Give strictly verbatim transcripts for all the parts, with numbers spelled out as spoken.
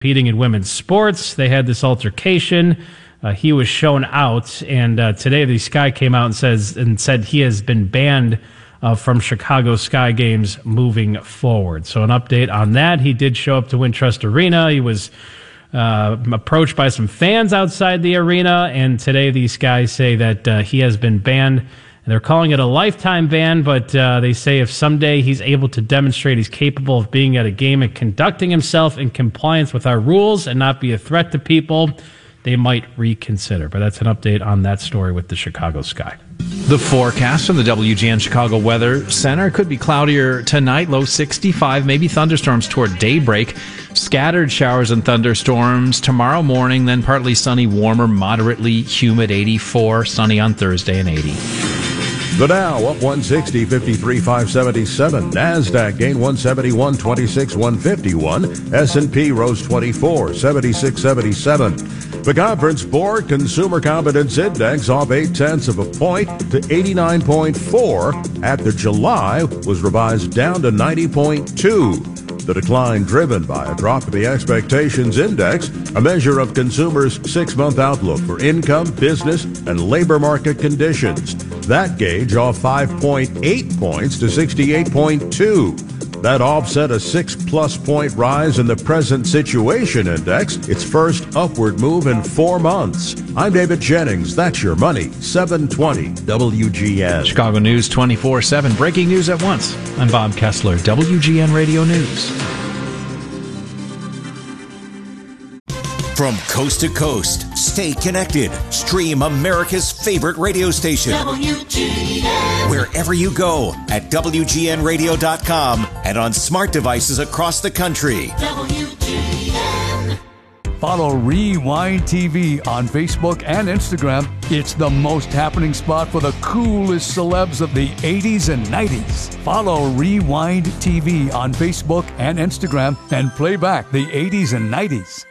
competing in women's sports. They had this altercation. Uh, he was shown out, and uh, today the Sky came out and says and said he has been banned uh, from Chicago Sky games moving forward. So an update on that. He did show up to Wintrust Arena. He was uh, approached by some fans outside the arena, and today the Sky say that uh, he has been banned. And they're calling it a lifetime ban, but uh, they say if someday he's able to demonstrate he's capable of being at a game and conducting himself in compliance with our rules and not be a threat to people, they might reconsider. But that's an update on that story with the Chicago Sky. The forecast from the W G N Chicago Weather Center could be cloudier tonight, low sixty-five, maybe thunderstorms toward daybreak. Scattered showers and thunderstorms tomorrow morning, then partly sunny, warmer, moderately humid, eighty-four, sunny on Thursday and eighty. The Dow up one sixty, fifty-three five seventy-seven. NASDAQ gained one seventy-one, twenty-six one fifty-one. S and P rose twenty-four, seventy-six seventy-seven. The Conference Board Consumer Confidence Index off eight tenths of a point to eighty-nine point four. After July was revised down to ninety point two. The decline driven by a drop in the Expectations Index, a measure of consumers' six-month outlook for income, business, and labor market conditions. That gauge off five point eight points to sixty-eight point two. That offset a six-plus point rise in the Present Situation Index, its first upward move in four months. I'm David Jennings. That's your money. seven twenty W G N. Chicago News twenty-four seven. Breaking news at once. I'm Bob Kessler, W G N Radio News. From coast to coast, stay connected. Stream America's favorite radio station. W G N. Wherever you go at W G N radio dot com and on smart devices across the country. W G N. Follow Rewind T V on Facebook and Instagram. It's the most happening spot for the coolest celebs of the eighties and nineties. Follow Rewind T V on Facebook and Instagram and play back the eighties and nineties.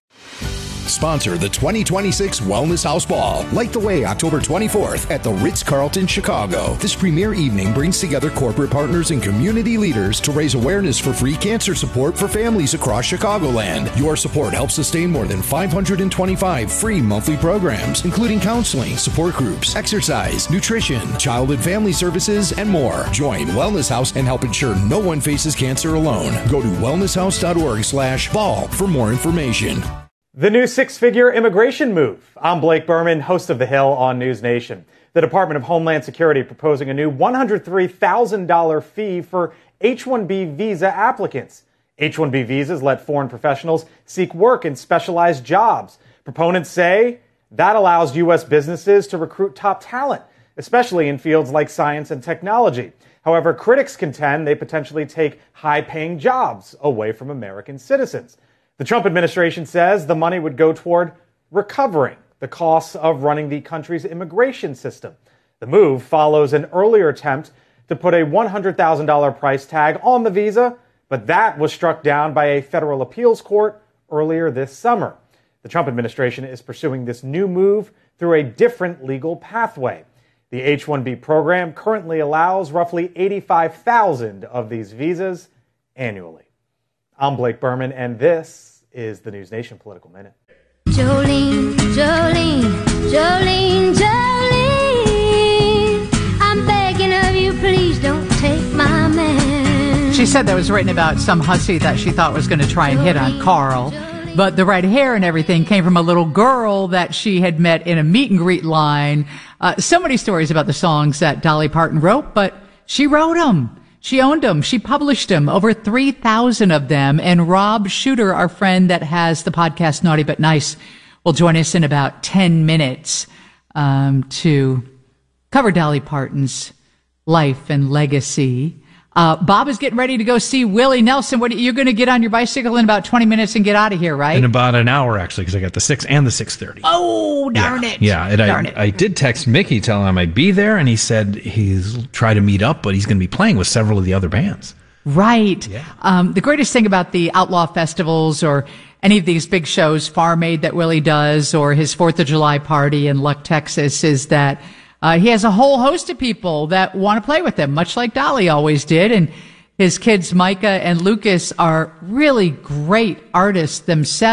Sponsor the twenty twenty-six Wellness House Ball. Light the way October twenty-fourth at the Ritz-Carlton, Chicago. This premier evening brings together corporate partners and community leaders to raise awareness for free cancer support for families across Chicagoland. Your support helps sustain more than five hundred twenty-five free monthly programs, including counseling, support groups, exercise, nutrition, child and family services, and more. Join Wellness House and help ensure no one faces cancer alone. Go to wellness house dot org slash ball for more information. The new six-figure immigration move. I'm Blake Berman, host of The Hill on News Nation. The Department of Homeland Security proposing a new one hundred three thousand dollars fee for H one B visa applicants. H one B visas let foreign professionals seek work in specialized jobs. Proponents say that allows U S businesses to recruit top talent, especially in fields like science and technology. However, critics contend they potentially take high-paying jobs away from American citizens. The Trump administration says the money would go toward recovering the costs of running the country's immigration system. The move follows an earlier attempt to put a one hundred thousand dollars price tag on the visa, but that was struck down by a federal appeals court earlier this summer. The Trump administration is pursuing this new move through a different legal pathway. The H one B program currently allows roughly eighty-five thousand of these visas annually. I'm Blake Berman, and this is the News Nation Political Minute. Jolene, Jolene, Jolene, Jolene, I'm begging of you, please don't take my man. She said that was written about some hussy that she thought was going to try and hit on Carl. But the red hair and everything came from a little girl that she had met in a meet and greet line. Uh, so many stories about the songs that Dolly Parton wrote, but she wrote them. She owned them. She published them, over three thousand of them. And Rob Shooter, our friend that has the podcast Naughty But Nice, will join us in about ten minutes um, to cover Dolly Parton's life and legacy. Uh, Bob is getting ready to go see Willie Nelson. What, you're going to get on your bicycle in about twenty minutes and get out of here, right? In about an hour, actually, because I got the six and the six thirty. Oh, darn yeah. it. Yeah, and darn I, it. I did text Mickey telling him I'd be there, and he said he's trying to meet up, but he's going to be playing with several of the other bands. Right. Yeah. Um, the greatest thing about the Outlaw festivals or any of these big shows, Farm Aid that Willie does, or his fourth of July party in Luck, Texas, is that uh, he has a whole host of people that want to play with him, much like Dolly always did. And His kids, Micah and Lucas, are really great artists themselves.